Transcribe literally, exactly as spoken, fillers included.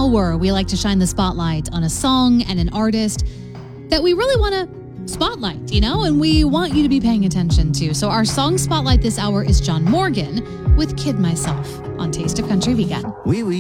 hour, we like to shine the spotlight on a song and an artist that we really want to spotlight, you know, and we want you to be paying attention to. So our song spotlight this hour is John Morgan with Kid Myself on Taste of Country Weekend. Oui, oui.